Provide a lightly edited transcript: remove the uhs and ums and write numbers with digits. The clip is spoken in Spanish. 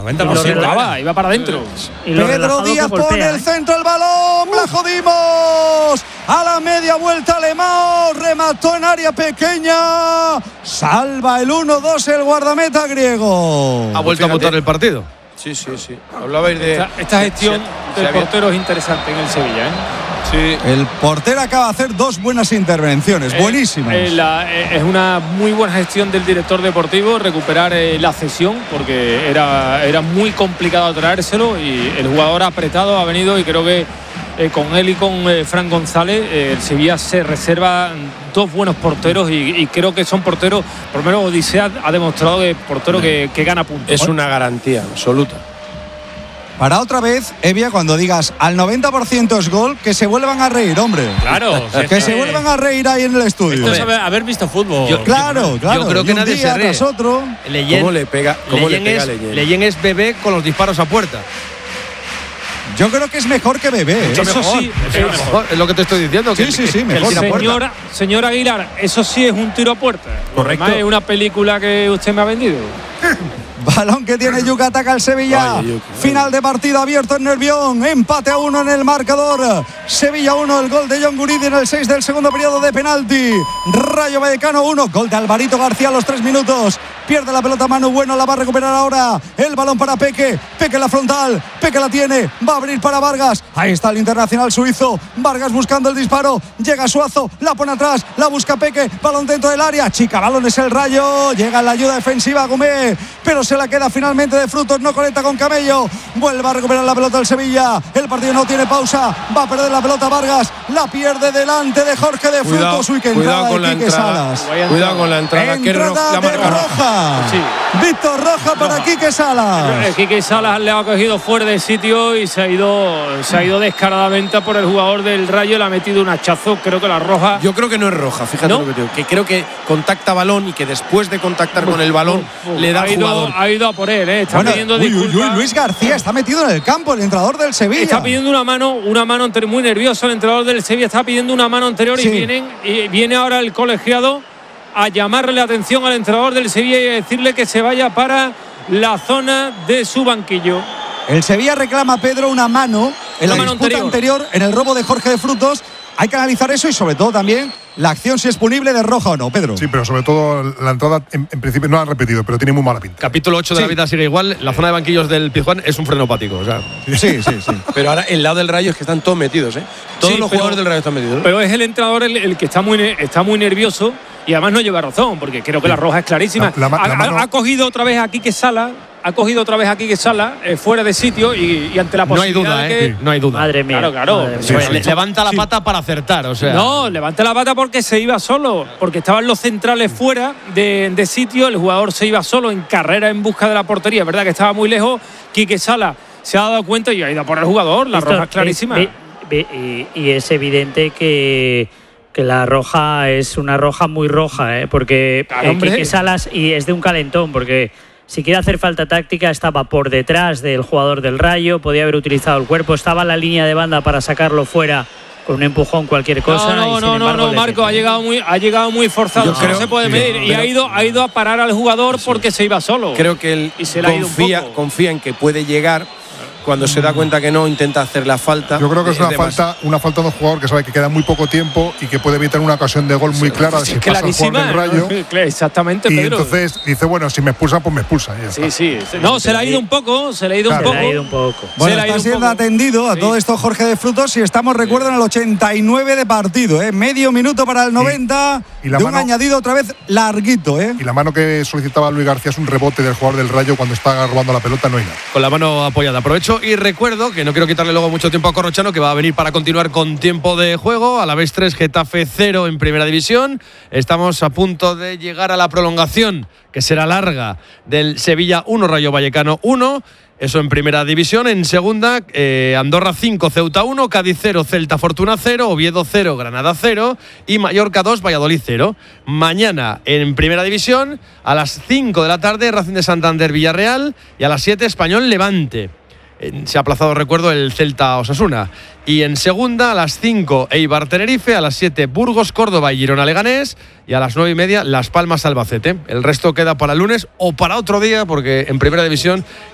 90%. Iba para adentro. Pedro Díaz pone el centro, el balón, la jodimos. A la media vuelta Lemao, remató en área pequeña. Salva el 1-2 el guardameta griego. Ha vuelto a montar el partido. Sí. Hablabais de esta gestión del portero es interesante en el Sevilla, Sí. El portero acaba de hacer 2 buenas intervenciones, buenísimas. Es una muy buena gestión del director deportivo recuperar la cesión, porque era muy complicado traérselo y el jugador apretado ha venido, y creo que con él y con Fran González el Sevilla se reserva 2 buenos porteros y creo que son porteros, por lo menos Odisea ha demostrado que portero que gana puntos. Es una garantía absoluta. Para otra vez, Evia, cuando digas al 90% es gol, que se vuelvan a reír, hombre. Claro. Que se vuelvan a reír ahí en el estudio. Esto es haber visto fútbol. Claro. Yo creo que nadie se ríe. Otro. ¿Cómo le pega Leyen? Leyen es bebé con los disparos a puerta. Yo creo que es mejor que Bebé. Eso mejor, sí, es lo que te estoy diciendo. Sí, mejor. Señor Aguilar, eso sí es un tiro a puerta. Correcto. Además, es una película que usted me ha vendido. Balón que tiene Yuca, ataca el Sevilla. Final de partido abierto en Nervión. Empate a 1 en el marcador. Sevilla 1, el gol de John Guridi en el 6 del segundo periodo de penalti. Rayo Vallecano 1, gol de Alvarito García a los 3 minutos. Pierde la pelota Manu Bueno, la va a recuperar ahora. El balón para Peque. Peque la frontal. Peque la tiene. Va a abrir para Vargas. Ahí está el internacional suizo. Vargas buscando el disparo. Llega Suazo. La pone atrás. La busca Peque. Balón dentro del área. Chica, balón es el Rayo. Llega la ayuda defensiva Gómez. Pero se la queda finalmente de Frutos. No conecta con Camello. Vuelve a recuperar la pelota el Sevilla. El partido no tiene pausa. Va a perder la pelota Vargas. La pierde delante de Jorge de Frutos. Cuidado con la entrada. Cuidado con la entrada. Que la marca roja. Sí. Víctor Roja para Quique Salas. Quique Salas le ha cogido fuera de sitio y se ha ido descaradamente por el jugador del Rayo. Le ha metido un hachazo. Creo que la roja. Yo creo que no es roja, fíjate lo que digo. Que creo que contacta balón y que después de contactar con el balón le da al jugador. Ha ido a por él, Está pidiendo disculpas. Luis García está metido en el campo, el entrenador del Sevilla. Está pidiendo una mano anterior, muy nervioso el entrenador del Sevilla. Está pidiendo una mano anterior y viene ahora el colegiado a llamarle la atención al entrenador del Sevilla y a decirle que se vaya para la zona de su banquillo. El Sevilla reclama, Pedro, una mano en la disputa anterior en el robo de Jorge de Frutos. Hay que analizar eso y sobre todo también la acción, si es punible de roja o no, Pedro. Sí, pero sobre todo la entrada en principio no la han repetido, pero tiene muy mala pinta. Capítulo 8 de la vida sigue igual. La zona de banquillos del Pizjuán es un frenopático. O sea. Sí. Pero ahora el lado del Rayo es que están todos metidos, Todos los jugadores del Rayo están metidos. Pero es el entrenador el que está muy nervioso y además no lleva razón, porque creo que la roja es clarísima. Ha cogido otra vez a Quique Salas. Fuera de sitio y ante la posibilidad no hay duda. Madre mía. Claro. Levanta la pata para acertar, o sea. No, levanta la pata porque se iba solo, porque estaban los centrales fuera de sitio, el jugador se iba solo en carrera en busca de la portería, verdad que estaba muy lejos. Quique Salas se ha dado cuenta y ha ido por el jugador, la roja es clarísima. Y es evidente que la roja es una roja muy roja, porque Quique Salas y es de un calentón, porque si quiere hacer falta táctica estaba por detrás del jugador del Rayo, podía haber utilizado el cuerpo, estaba en la línea de banda para sacarlo fuera con un empujón, cualquier cosa. No, Marco, ha llegado muy forzado, no se puede medir y ha ido a parar al jugador porque se iba solo. Creo que él confía en que puede llegar. Cuando se da cuenta que no, intenta hacer la falta. Yo creo que es una falta de un jugador que sabe que queda muy poco tiempo y que puede evitar una ocasión de gol muy clara si pasa el jugador del Rayo. Exactamente, y Pedro. Entonces dice, bueno, si me expulsa, pues me expulsa. Sí. No, se le ha ido un poco. Bueno, está siendo atendido a todo esto Jorge de Frutos y estamos, recuerden, al 89 de partido. Medio minuto para el 90 y de un añadido otra vez larguito. Y la mano que solicitaba Luis García es un rebote del jugador del Rayo cuando está robando la pelota, no hay nada. Con la mano apoyada. Aprovecho y recuerdo que no quiero quitarle luego mucho tiempo a Corrochano, que va a venir para continuar con tiempo de juego. Alavés 3, Getafe 0 en primera división. Estamos a punto de llegar a la prolongación, que será larga, del Sevilla 1, Rayo Vallecano 1. Eso en primera división. En segunda, Andorra 5, Ceuta 1, Cádiz 0, Celta Fortuna 0, Oviedo 0, Granada 0 y Mallorca 2, Valladolid 0. Mañana en primera división, a las 5 de la tarde, Racing de Santander Villarreal y a las 7 Español Levante. Se ha aplazado, recuerdo, el Celta Osasuna. Y en segunda, a las 5, Eibar Tenerife, a las 7, Burgos Córdoba y Girona Leganés, y a las 9:30, Las Palmas Albacete. El resto queda para el lunes o para otro día, porque en primera división